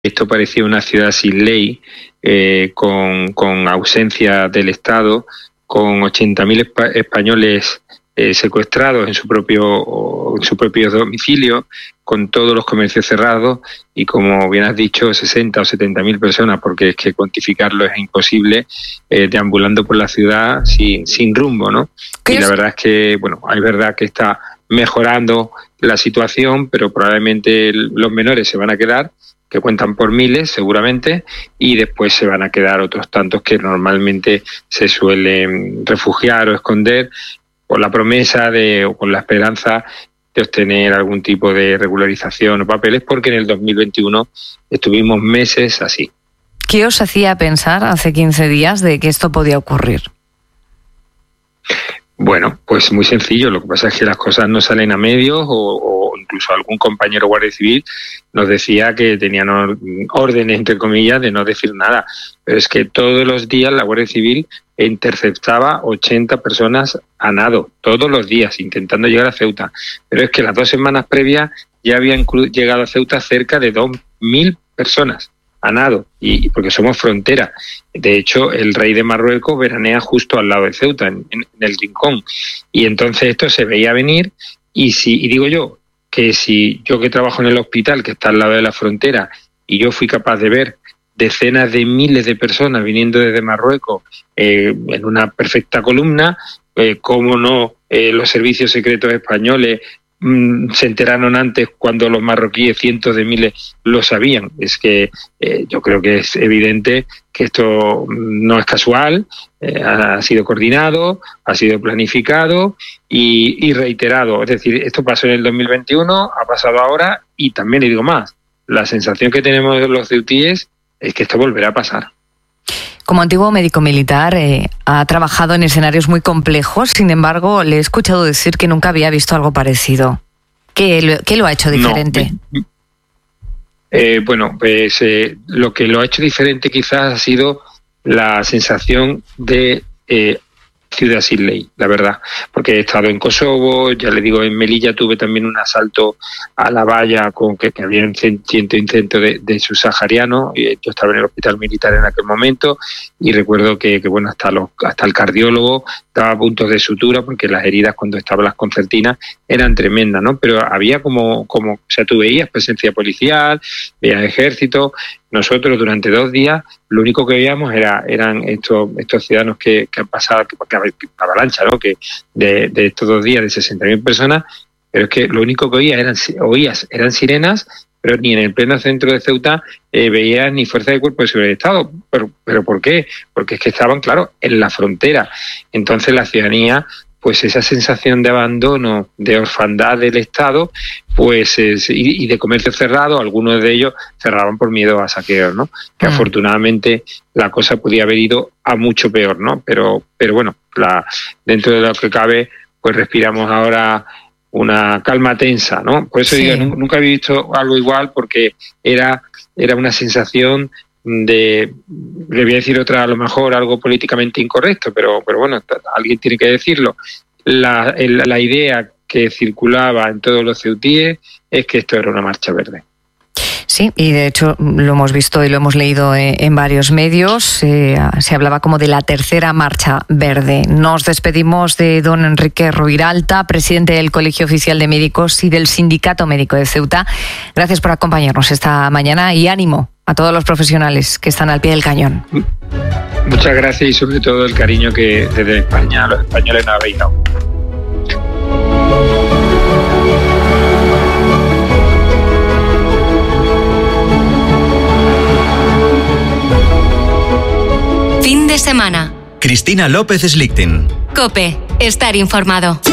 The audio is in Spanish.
Esto parecía una ciudad sin ley, con ausencia del Estado, con 80.000 españoles secuestrados en su propio domicilio, con todos los comercios cerrados y, como bien has dicho, 60 o 70.000 personas, porque es que cuantificarlo es imposible, deambulando por la ciudad sin rumbo, ¿no? Y la verdad es que, es verdad que está mejorando la situación, pero probablemente los menores se van a quedar, que cuentan por miles seguramente, y después se van a quedar otros tantos que normalmente se suelen refugiar o esconder con la promesa o con la esperanza de obtener algún tipo de regularización o papeles, porque en el 2021 estuvimos meses así. ¿Qué os hacía pensar hace 15 días de que esto podía ocurrir? Bueno, pues muy sencillo. Lo que pasa es que las cosas no salen a medios, o incluso algún compañero guardia civil nos decía que tenían órdenes, entre comillas, de no decir nada. Pero es que todos los días la Guardia Civil interceptaba 80 personas a nado, todos los días, intentando llegar a Ceuta. Pero es que las 2 semanas previas ya habían llegado a Ceuta cerca de 2.000 personas a nado, y porque somos frontera. De hecho, el rey de Marruecos veranea justo al lado de Ceuta, en el rincón. Y entonces esto se veía venir, y digo yo, que si yo, que trabajo en el hospital, que está al lado de la frontera, y yo fui capaz de ver decenas de miles de personas viniendo desde Marruecos en una perfecta columna, cómo no los servicios secretos españoles se enteraron antes, cuando los marroquíes, cientos de miles, lo sabían. Es que yo creo que es evidente que esto no es casual, ha sido coordinado, ha sido planificado y reiterado. Es decir, esto pasó en el 2021, ha pasado ahora, y también le digo más, la sensación que tenemos los ceutíes es que esto volverá a pasar. Como antiguo médico militar, ha trabajado en escenarios muy complejos. Sin embargo, le he escuchado decir que nunca había visto algo parecido. ¿Qué lo ha hecho diferente? Lo que lo ha hecho diferente quizás ha sido la sensación de ciudad sin ley, la verdad, porque he estado en Kosovo, ya le digo, en Melilla tuve también un asalto a la valla con que había un intento de subsaharianos, y yo estaba en el hospital militar en aquel momento, y recuerdo que hasta el cardiólogo daba puntos de sutura, porque las heridas, cuando estaban las concertinas, eran tremendas, ¿no? Pero había tú veías presencia policial, veías ejército. Nosotros durante 2 días lo único que veíamos eran estos ciudadanos que han pasado, porque avalancha, ¿no? Que de estos 2 días de 60.000 personas, pero es que lo único que oías eran sirenas, pero ni en el pleno centro de Ceuta veías ni fuerza de cuerpo de seguridad del Estado. ¿Pero por qué? Porque es que estaban, claro, en la frontera. Entonces la ciudadanía, pues esa sensación de abandono, de orfandad del Estado, pues y de comercio cerrado, algunos de ellos cerraban por miedo a saqueos, ¿no? Que afortunadamente la cosa podía haber ido a mucho peor, ¿no? Pero bueno, dentro de lo que cabe, pues respiramos ahora una calma tensa, ¿no? Por eso digo, nunca había visto algo igual, porque era una sensación le voy a decir otra, a lo mejor algo políticamente incorrecto, pero bueno, alguien tiene que decirlo. La idea que circulaba en todos los ceutíes es que esto era una marcha verde. Sí, y de hecho lo hemos visto y lo hemos leído en varios medios. Se hablaba como de la tercera marcha verde. Nos despedimos de don Enrique Ruiralta, presidente del Colegio Oficial de Médicos y del Sindicato Médico de Ceuta. Gracias por acompañarnos esta mañana, y ánimo a todos los profesionales que están al pie del cañón. Muchas gracias, y sobre todo el cariño que desde España los españoles nos habéis dado. Fin de semana. Cristina López Slichting. COPE. Estar informado.